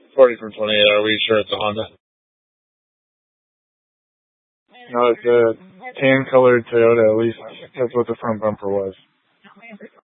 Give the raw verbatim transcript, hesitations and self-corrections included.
forty from twenty-eight. Are we sure it's a Honda? No, it's a tan-colored Toyota. At least that's what the front bumper was.